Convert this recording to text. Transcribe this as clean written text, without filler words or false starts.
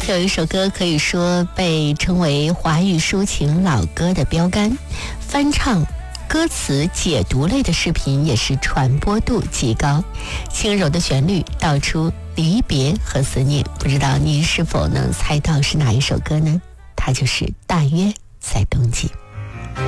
有一首歌可以说被称为华语抒情老歌的标杆，翻唱歌词解读类的视频也是传播度极高，轻柔的旋律道出离别和思念。不知道您是否能猜到是哪一首歌呢？它就是《大约在冬季》。